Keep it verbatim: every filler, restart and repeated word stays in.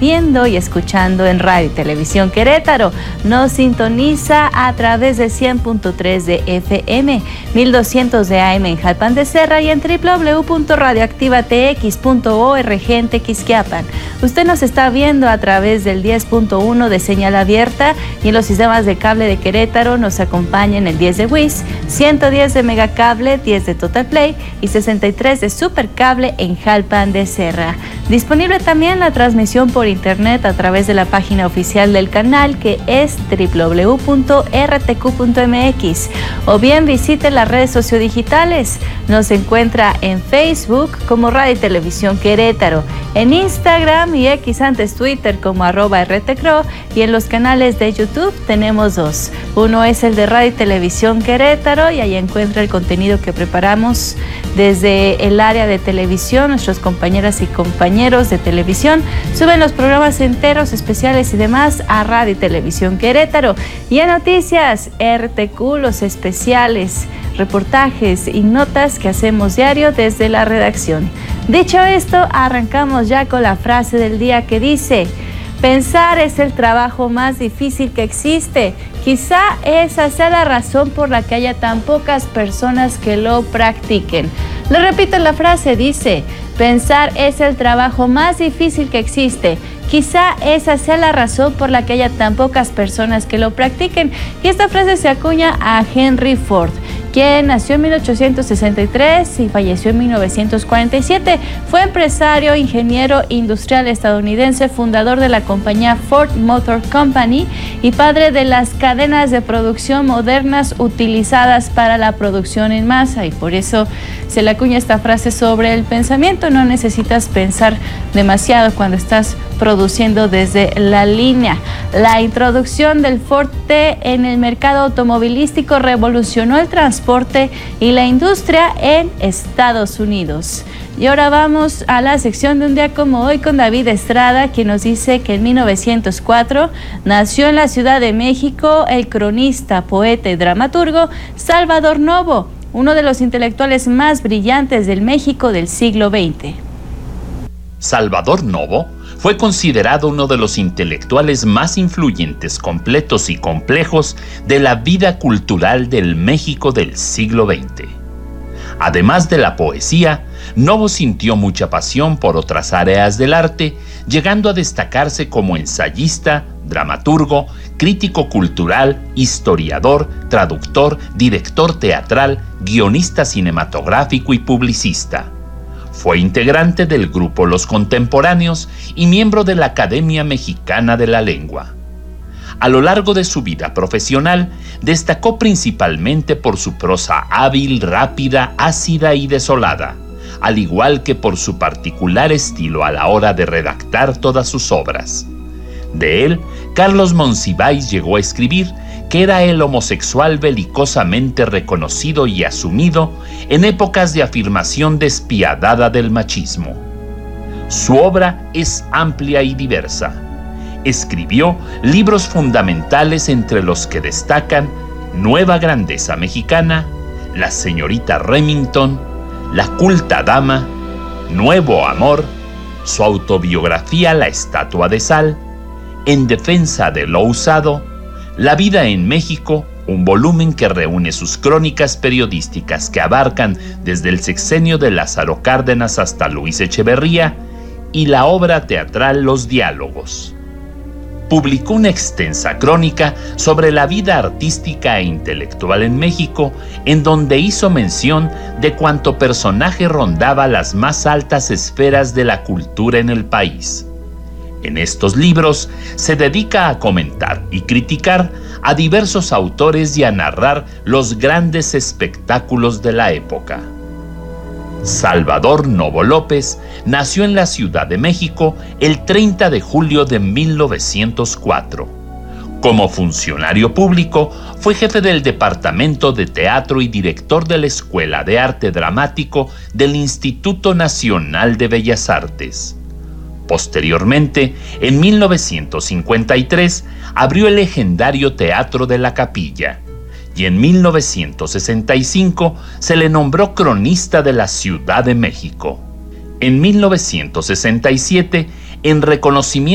viendo y escuchando en Radio y Televisión Querétaro. Nos sintoniza a través de cien punto tres de F M, mil doscientos de A M en Jalpan de Serra y en doble u doble u doble u punto radioactivatex punto org en Tequisquiapan. Usted nos está viendo a través del diez punto uno de señal abierta y en los sistemas de cable de Querétaro nos acompaña en el diez de Wiz, ciento diez de Megacable, diez de Total Play y sesenta y tres de Supercable en Jalpan de Serra. Disponible también la transmisión por internet a través de la página oficial del canal, que es doble u doble u doble u punto r t q punto m x, o bien visite las redes sociodigitales. Nos encuentra en Facebook como Radio y Televisión Querétaro, en Instagram y X antes Twitter como arroba rtcro, y en los canales de YouTube tenemos dos. Uno es el de Radio y Televisión Querétaro y ahí encuentra el contenido que preparamos desde el área de televisión. Nuestros compañeras y compañeros de televisión suben los programas enteros, especiales y demás a Radio y Televisión Querétaro. Y en noticias, R T Q, los especiales, reportajes y notas que hacemos diario desde la redacción. Dicho esto, arrancamos ya con la frase del día que dice: pensar es el trabajo más difícil que existe. Quizá esa sea la razón por la que haya tan pocas personas que lo practiquen. Le repito la frase, dice: pensar es el trabajo más difícil que existe. Quizá esa sea la razón por la que haya tan pocas personas que lo practiquen. Y esta frase se acuña a Henry Ford, quien nació en mil ochocientos sesenta y tres y falleció en mil novecientos cuarenta y siete. Fue empresario, ingeniero industrial estadounidense, fundador de la compañía Ford Motor Company y padre de las cadenas de producción modernas utilizadas para la producción en masa. Y por eso se le acuña esta frase sobre el pensamiento. No necesitas pensar demasiado cuando estás produciendo desde la línea. La introducción del Ford T en el mercado automovilístico revolucionó el transporte y la industria en Estados Unidos. Y ahora vamos a la sección de un día como hoy con David Estrada, quien nos dice que en mil novecientos cuatro nació en la Ciudad de México el cronista, poeta y dramaturgo Salvador Novo, uno de los intelectuales más brillantes del México del siglo veinte. Salvador Novo fue considerado uno de los intelectuales más influyentes, completos y complejos de la vida cultural del México del siglo veinte. Además de la poesía, Novo sintió mucha pasión por otras áreas del arte, llegando a destacarse como ensayista, dramaturgo, crítico cultural, historiador, traductor, director teatral, guionista cinematográfico y publicista. Fue integrante del grupo Los Contemporáneos y miembro de la Academia Mexicana de la Lengua. A lo largo de su vida profesional, destacó principalmente por su prosa hábil, rápida, ácida y desolada, al igual que por su particular estilo a la hora de redactar todas sus obras. De él, Carlos Monsiváis llegó a escribir que era el homosexual belicosamente reconocido y asumido en épocas de afirmación despiadada del machismo. Su obra es amplia y diversa. Escribió libros fundamentales entre los que destacan Nueva Grandeza Mexicana, La Señorita Remington, La Culta Dama, Nuevo Amor, su autobiografía La Estatua de Sal, En Defensa de lo Usado, La Vida en México, un volumen que reúne sus crónicas periodísticas que abarcan desde el sexenio de Lázaro Cárdenas hasta Luis Echeverría, y la obra teatral Los Diálogos. Publicó una extensa crónica sobre la vida artística e intelectual en México, en donde hizo mención de cuánto personaje rondaba las más altas esferas de la cultura en el país. En estos libros se dedica a comentar y criticar a diversos autores y a narrar los grandes espectáculos de la época. Salvador Novo López nació en la Ciudad de México el treinta de julio de mil novecientos cuatro. Como funcionario público, fue jefe del Departamento de Teatro y director de la Escuela de Arte Dramático del Instituto Nacional de Bellas Artes. Posteriormente, en mil novecientos cincuenta y tres, abrió el legendario Teatro de la Capilla, y en mil novecientos sesenta y cinco se le nombró cronista de la Ciudad de México. En mil novecientos sesenta y siete, en reconocimiento